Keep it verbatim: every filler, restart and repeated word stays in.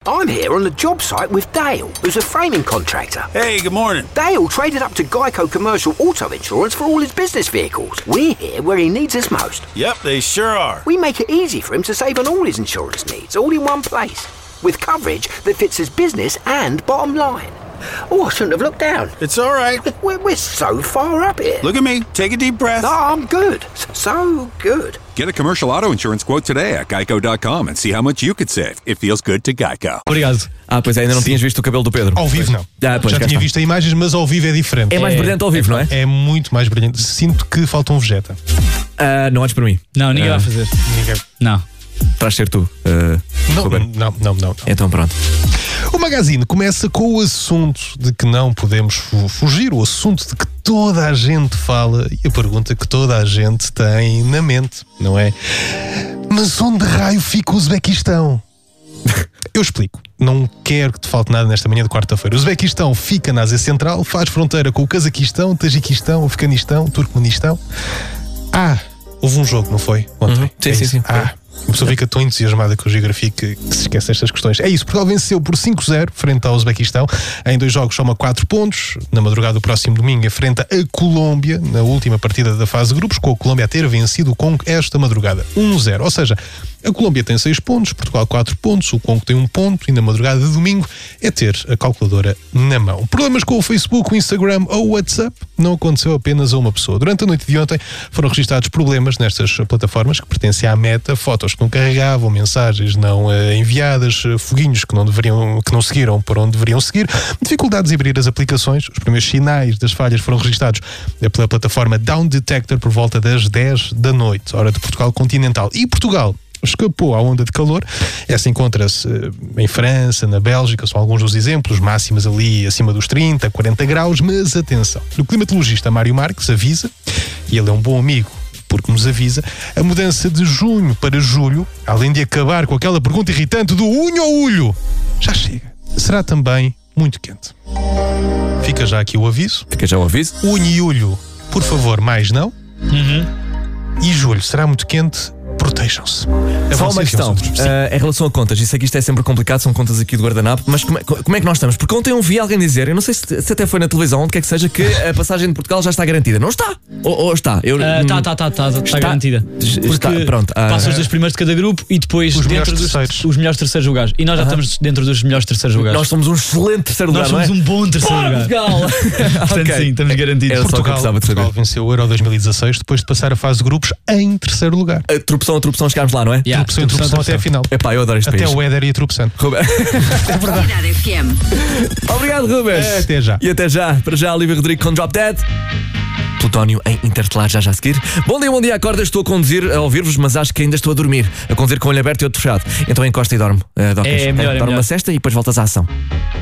I'm here on the job site with Dale, who's a framing contractor. Hey, good morning. Dale traded up to Geico Commercial Auto Insurance for all his business vehicles. We're here where he needs us most. Yep, they sure are. We make it easy for him to save on all his insurance needs, all in one place, with coverage that fits his business and bottom line. Oh, I shouldn't have looked down. It's all right. We're, we're so far up here. Look at me. Take a deep breath. Oh, I'm good. So good. Get a commercial auto insurance quote today at geico dot com and see how much you could save. It feels good to Geico. Obrigado. Ah, pois é, ainda não tinhas visto o cabelo do Pedro. Ao vivo não. Ah, pois, Já cá tinha está. visto a imagens, mas ao vivo é diferente. É mais brilhante ao vivo, não é? É muito mais brilhante. Sinto que falta um vegeta. Ah, não olhes para mim. Não, ninguém Ah. vai fazer. Ninguém. Não. Traz ser tu. ah, Não, Ruben. não, não, não, não. Então pronto. O Magazine começa com o assunto de que não podemos fu- fugir, o assunto de que toda a gente fala e a pergunta que toda a gente tem na mente, não é? Mas onde raio fica o Uzbequistão? Eu explico. Não quero que te falte nada nesta manhã de quarta-feira. O Uzbequistão fica na Ásia Central, faz fronteira com o Cazaquistão, Tajiquistão, Afeganistão, Turcomenistão. Ah, houve um jogo, não foi? Ontem. Uhum. Sim, É sim, isso. sim. Ah, a pessoa fica tão entusiasmada com a geografia que, que se esquece destas questões. É isso, Portugal venceu por cinco zero frente ao Uzbequistão. Em dois jogos soma quatro pontos. Na madrugada do próximo domingo enfrenta a Colômbia na última partida da fase de grupos, com a Colômbia a ter vencido o Congo esta madrugada. um zero. Ou seja, a Colômbia tem seis pontos, Portugal quatro pontos, o Congo tem um ponto e na madrugada de domingo é ter a calculadora na mão. Problemas com o Facebook, o Instagram ou o WhatsApp não aconteceu apenas a uma pessoa. Durante a noite de ontem foram registados problemas nestas plataformas que pertencem à Meta, fotos que não carregavam, mensagens não eh, enviadas, eh, foguinhos que não, deveriam, que não seguiram por onde deveriam seguir, dificuldades em abrir as aplicações. Os primeiros sinais das falhas foram registados eh, pela plataforma Down Detector por volta das dez da noite, hora de Portugal continental. E Portugal escapou à onda de calor. Essa encontra-se eh, em França, na Bélgica, são alguns dos exemplos, máximas ali acima dos trinta, quarenta graus, mas atenção, o climatologista Mário Marques avisa, e ele é um bom amigo porque nos avisa, a mudança de junho para julho, além de acabar com aquela pergunta irritante do unho ou ulho, já chega. Será também muito quente. Fica já aqui o aviso. Fica já o aviso. Unho e ulho, por favor, mais não. Uhum. E julho será muito quente. Protejam-se. É Só uma vocês e questão, os outros. Sim. ah, em relação a contas, isso aqui isto é sempre complicado, são contas aqui do guardanapo, mas como é, como é que nós estamos? Porque ontem eu ouvi alguém dizer, eu não sei se, se até foi na televisão, onde quer que seja, que a passagem de Portugal já está garantida. Não está? Ou, ou está? Eu, Está, tá, tá, tá, tá garantida. Está, Porque pronto. ah, passa os dois primeiros de cada grupo e depois Os dentro melhores dos terceiros. os melhores terceiros lugares. E nós já estamos dentro dos melhores terceiros lugares. Nós somos um excelente terceiro lugar, Nós somos não é? um bom terceiro Bora, lugar. Portugal! Portanto, Ok. sim, estamos garantidos. Era só o que eu Portugal, precisava de saber. Portugal venceu o Euro dois mil e dezasseis depois de passar a fase de grupos em terceiro lugar. A Trupção a trupção chegámos lá, não é? Yeah, Tropeçou em tropeção até a final. Epá, eu adoro este Até país. o Éder ia tropeçando. Ruben. Cidade F M. Obrigado, Rubens. É, até já. E até já. Para já, Olivia Rodrigo com Drop Dead. Plutónio em Interstellar, já já a seguir. Bom dia, bom dia, acorda, estou a conduzir, a ouvir-vos, mas acho que ainda estou a dormir. A conduzir com o olho aberto e outro fechado. Então encosta e dorme. Uh, É melhor, é Dorme melhor. uma cesta e depois voltas à ação.